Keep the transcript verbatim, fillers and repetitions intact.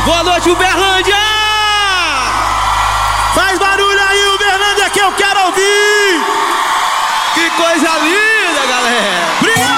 Boa noite, Uberlândia! Faz barulho aí, Uberlândia, que eu quero ouvir! Que coisa linda!